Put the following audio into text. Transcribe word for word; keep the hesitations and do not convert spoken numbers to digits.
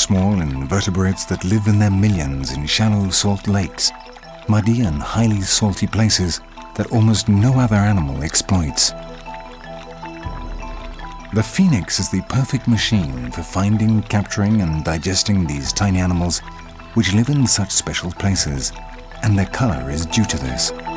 small invertebrates that live in their millions in shallow salt lakes, muddy and highly salty places that almost no other animal exploits. The phoenix is the perfect machine for finding, capturing and digesting these tiny animals which live in such special places, and their color is due to this.